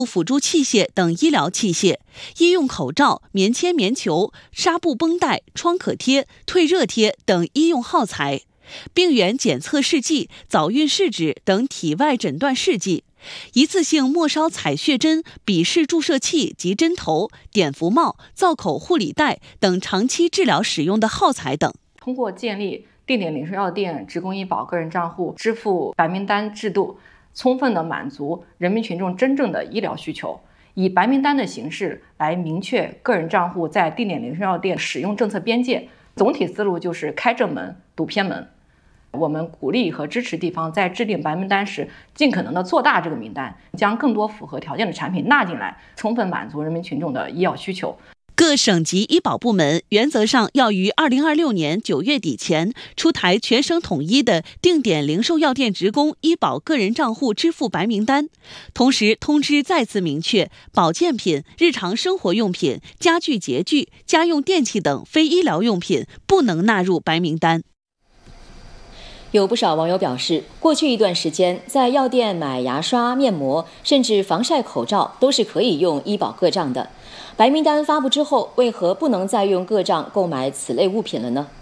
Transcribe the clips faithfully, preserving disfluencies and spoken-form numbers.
辅助器械等医疗器械、医用口罩、棉签、棉球、纱布绷带、创可贴、退热贴等医用耗材、病原检测试剂、早孕试纸等体外诊断试剂、一次性末梢采血针、笔式注射器及针头、碘伏帽、造口护理带等长期治疗使用的耗材等。 通过建立定点零售药店职工医保个人账户支付白名单制度，充分的满足人民群众真正的医疗需求，以白名单的形式来明确个人账户在定点零售药店使用政策边界。总体思路就是开正门堵偏门。我们鼓励和支持地方在制定白名单时，尽可能的做大这个名单，将更多符合条件的产品纳进来，充分满足人民群众的医药需求。 各省级医保部门原则上要于二零二六年九月底前出台全省统一的定点零售药店职工医保个人账户支付白名单，同时通知再次明确，保健品、日常生活用品、家具洁具、家用电器等非医疗用品不能纳入白名单。 有不少网友表示，过去一段时间在药店买牙刷、面膜，甚至防晒口罩都是可以用医保个账的。白名单发布之后，为何不能再用个账购买此类物品了呢？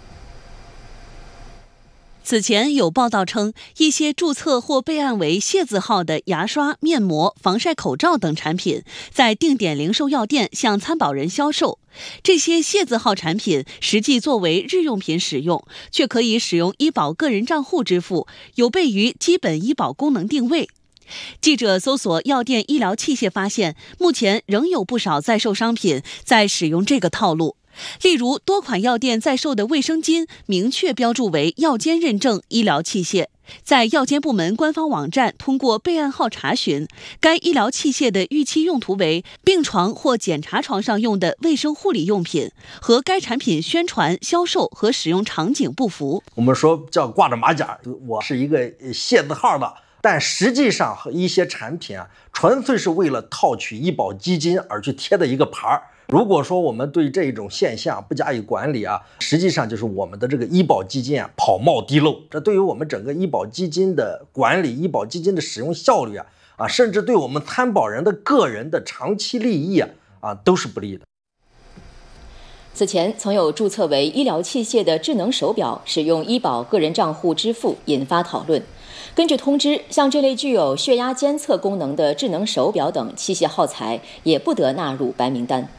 此前有报道称，一些注册或备案为谢字号的牙刷、面膜、防晒口罩等产品，在定点零售药店向参保人销售。这些谢字号产品实际作为日用品使用，却可以使用医保个人账户支付，有悖于基本医保功能定位。记者搜索药店医疗器械发现，目前仍有不少在售商品在使用这个套路。例如，多款药店在售的卫生巾明确标注为药监认证医疗器械，在药监部门官方网站通过备案号查询，该医疗器械的预期用途为病床或检查床上用的卫生护理用品，和该产品宣传、销售和使用场景不符。 我们说叫挂着马甲，我是一个谢字号的，但实际上一些产品啊，纯粹是为了套取医保基金而去贴的一个牌儿。如果说我们对这种现象不加以管理啊，实际上就是我们的这个医保基金啊跑冒滴漏，这对于我们整个医保基金的管理、医保基金的使用效率啊啊，甚至对我们参保人的个人的长期利益啊啊都是不利的。 此前曾有注册为医疗器械的智能手表使用医保个人账户支付，引发讨论。根据通知，像这类具有血压监测功能的智能手表等器械耗材也不得纳入白名单。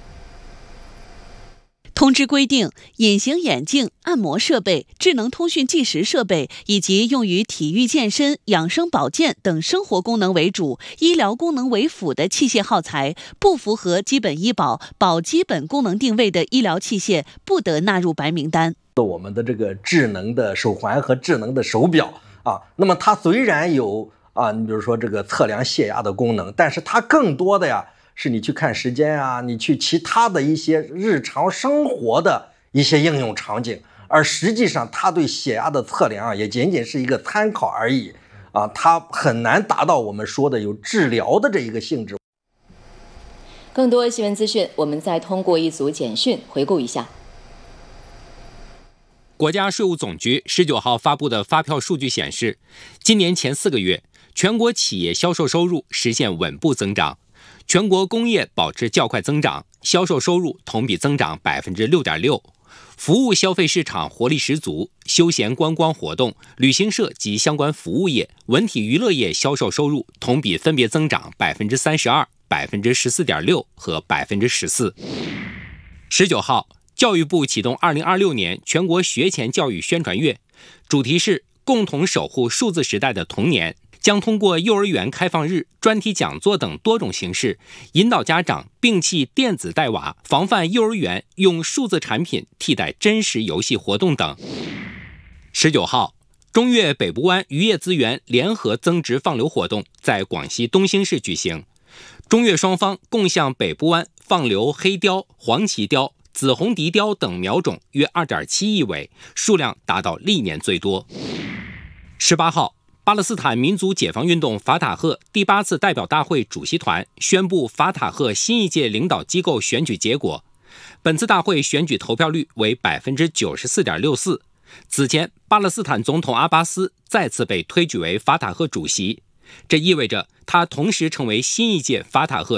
通知规定，隐形眼镜、按摩设备、智能通讯计时设备以及用于体育健身、养生保健等生活功能为主、医疗功能为辅的器械耗材，不符合基本医保保基本功能定位的医疗器械，不得纳入白名单。 我们的这个智能的手环和智能的手表啊，那么它虽然有啊，你比如说这个测量血压的功能，但是它更多的呀，是你去看时间啊，你去其他的一些日常生活的一些应用场景，而实际上它对血压的测量啊，也仅仅是一个参考而已啊，它很难达到我们说的有治疗的这一个性质。 更多新闻资讯，我们再通过一组简讯回顾一下。 国家税务总局十九号发布的发票数据显示，今年前四个月，全国企业销售收入实现稳步增长。全国工业保持较快增长，销售收入同比增长 百分之六点六， 服务消费市场活力十足，休闲观光活动、旅行社及相关服务业、文体娱乐业销售收入同比分别增长 百分之三十二、百分之十四点六 和 百分之十四。十九号，教育部启动二零二六年全国学前教育宣传月，主题是共同守护数字时代的童年，将通过幼儿园开放日、专题讲座等多种形式，引导家长摒弃电子带娃，防范幼儿园用数字产品替代真实游戏活动等。十九号，中越北部湾渔业资源联合增值放流活动在广西东兴市举行，中越双方共向北部湾放流黑鲷、黄鳍鲷、紫红笛鲷等苗种约 二点七亿尾，数量达到历年最多。十八号，巴勒斯坦民族解放运动法塔赫第八次代表大会主席团宣布法塔赫新一届领导机构选举结果，本次大会选举投票率为 百分之九十四点六四。此前，巴勒斯坦总统阿巴斯再次被推举为法塔赫主席，这意味着他同时成为新一届法塔赫